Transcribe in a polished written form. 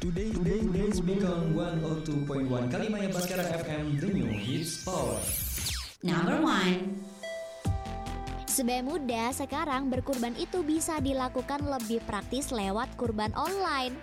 Today's Beacon 102.1 Kalimaya Baskara FM, the new hits power. Number 1. Sebagai muda, sekarang berkurban itu bisa dilakukan lebih praktis lewat kurban online.